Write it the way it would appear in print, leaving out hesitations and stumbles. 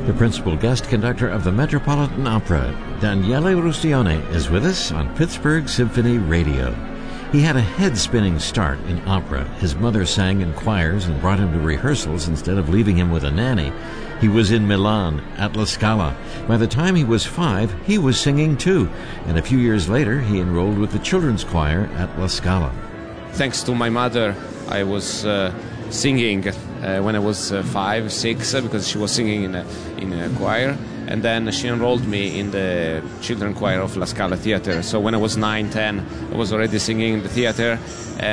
The principal guest conductor of the Metropolitan Opera, Daniele Rustione, is with us on Pittsburgh Symphony Radio. He had a head-spinning start in opera. His mother sang in choirs and brought him to rehearsals instead of leaving him with a nanny. He was in Milan at La Scala. By the time he was 5, he was singing too, and a few years later he enrolled with the children's choir at La Scala. Thanks to my mother, I was singing when I was 5, 6, because she was singing in a choir, and then she enrolled me in the children's choir of La Scala Theatre. So when I was 9, 10, I was already singing in the theatre.